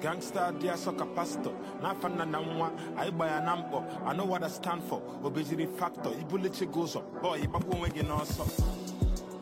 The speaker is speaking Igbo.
Gangster, dear soccer pastor. Nafana namwa, I buy a number. I know what I stand for. Obesity factor. Ibuliche goes up. Boy, you babu wegen also.